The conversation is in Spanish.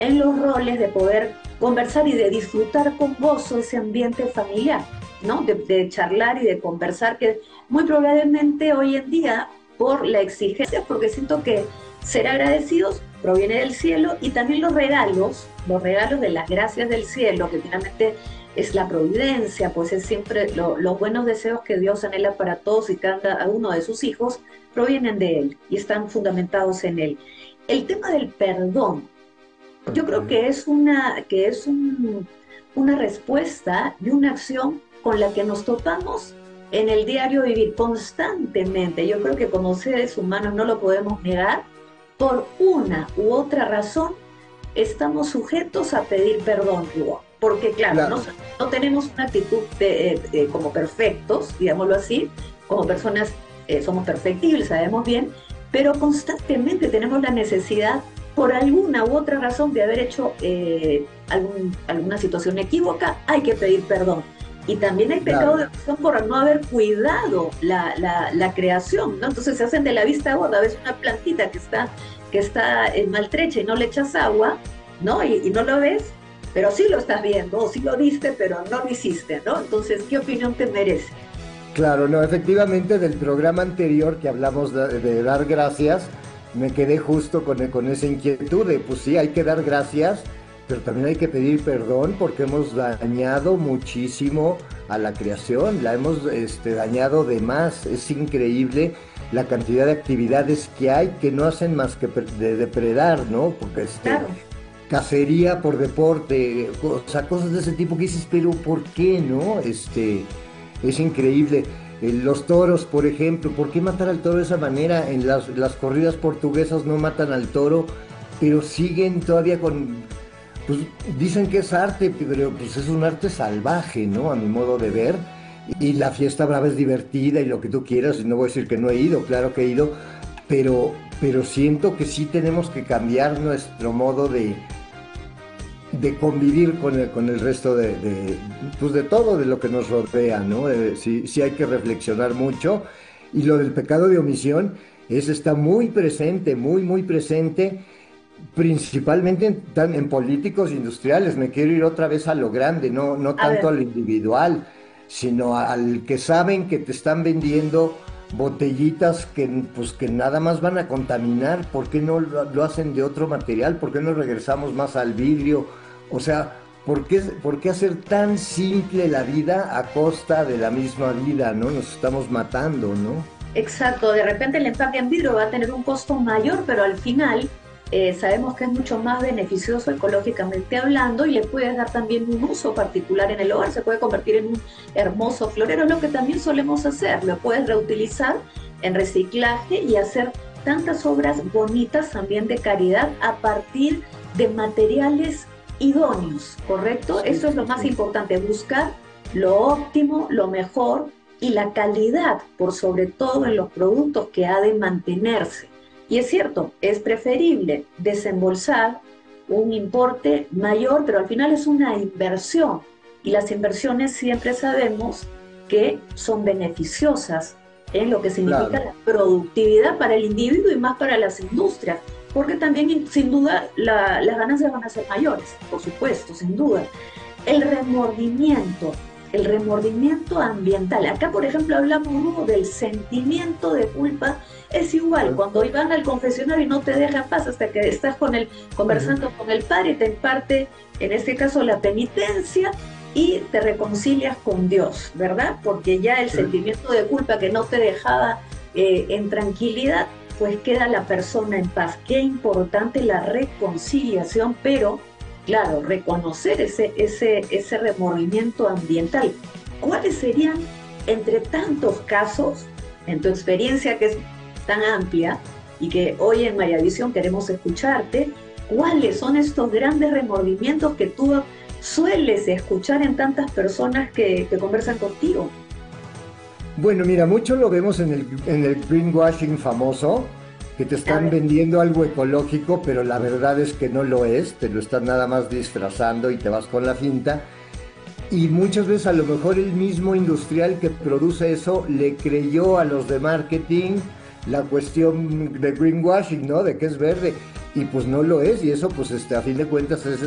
en los roles de poder conversar y de disfrutar con gozo ese ambiente familiar, ¿no? De charlar y de conversar, que muy probablemente hoy en día, por la exigencia, porque siento que ser agradecidos proviene del cielo, y también los regalos de las gracias del cielo, que finalmente es la providencia, pues es siempre los buenos deseos que Dios anhela para todos y cada uno de sus hijos, provienen de Él y están fundamentados en Él. El tema del perdón, yo creo Ujú. que una respuesta y una acción con la que nos topamos en el diario vivir constantemente. Yo creo que como seres humanos no lo podemos negar. Por una u otra razón estamos sujetos a pedir perdón, Hugo. Porque claro, Claro, no tenemos una actitud como perfectos, digámoslo así, como personas somos perfectibles, sabemos bien, pero constantemente tenemos la necesidad, por alguna u otra razón, de haber hecho alguna situación equívoca, hay que pedir perdón. Y también hay pecado de claro. omisión por no haber cuidado la creación, ¿no? Entonces se hacen de la vista gorda, ves una plantita que está maltrecha y no le echas agua, ¿no? Y no lo ves, pero sí lo estás viendo, o sí lo viste, pero no lo hiciste, ¿no? Entonces, ¿qué opinión te merece? Claro, no, efectivamente del programa anterior que hablamos de dar gracias, me quedé justo con esa inquietud de, pues sí, hay que dar gracias, pero también hay que pedir perdón porque hemos dañado muchísimo a la creación, la hemos dañado de más. Es increíble la cantidad de actividades que hay que no hacen más que de depredar, ¿no? Porque Claro, cacería por deporte, o sea, cosas de ese tipo que dices, pero ¿por qué, no? Es increíble. Los toros, por ejemplo, ¿por qué matar al toro de esa manera? En las corridas portuguesas no matan al toro, pero siguen todavía con... Pues dicen que es arte, pero pues es un arte salvaje, ¿no? A mi modo de ver. Y la fiesta brava es divertida y lo que tú quieras, y no voy a decir que no he ido, claro que he ido, pero siento que sí tenemos que cambiar nuestro modo de convivir con el resto pues de todo, de lo que nos rodea, ¿no? Sí, sí hay que reflexionar mucho. Y lo del pecado de omisión, eso está muy presente, muy, muy presente, principalmente en políticos industriales. Me quiero ir otra vez a lo grande, no a tanto a ver, lo individual, sino al que saben que te están vendiendo botellitas pues, que nada más van a contaminar. ¿Por qué no lo hacen de otro material? ¿Por qué no regresamos más al vidrio? O sea, por qué hacer tan simple la vida a costa de la misma vida, ¿no? Nos estamos matando, ¿no? exacto, de repente el empaque en vidrio va a tener un costo mayor, pero al final sabemos que es mucho más beneficioso ecológicamente hablando, y le puedes dar también un uso particular en el hogar, se puede convertir en un hermoso florero, es lo que también solemos hacer, lo puedes reutilizar en reciclaje y hacer tantas obras bonitas también de caridad a partir de materiales idóneos, ¿correcto? Sí, Eso es lo sí, más sí. importante, buscar lo óptimo, lo mejor y la calidad, por sobre todo en los productos, que ha de mantenerse. Y es cierto, es preferible desembolsar un importe mayor, pero al final es una inversión. Y las inversiones siempre sabemos que son beneficiosas en lo que significa Claro. la productividad para el individuo y más para las industrias, porque también sin duda las ganancias van a ser mayores, por supuesto, sin duda. El remordimiento, el remordimiento ambiental. Acá, por ejemplo, hablamos ¿no? del sentimiento de culpa. Es igual, cuando van al confesionario y no te dejan paz hasta que estás Ujú. conversando con el padre y te imparte, en este caso, la penitencia, y te reconcilias con Dios, ¿verdad? Porque ya el sentimiento de culpa que no te dejaba en tranquilidad, pues queda la persona en paz. Qué importante la reconciliación, pero claro, reconocer ese remordimiento ambiental. ¿Cuáles serían, entre tantos casos, en tu experiencia que es tan amplia y que hoy en María Visión queremos escucharte, cuáles son estos grandes remordimientos que tú sueles escuchar en tantas personas que conversan contigo? Bueno, mira, mucho lo vemos en el greenwashing famoso, que te A están ver, vendiendo algo ecológico, pero la verdad es que no lo es, te lo están nada más disfrazando y te vas con la finta. Y muchas veces a lo mejor el mismo industrial que produce eso le creyó a los de marketing la cuestión de greenwashing, ¿no? De que es verde. y pues no lo es, y eso pues a fin de cuentas es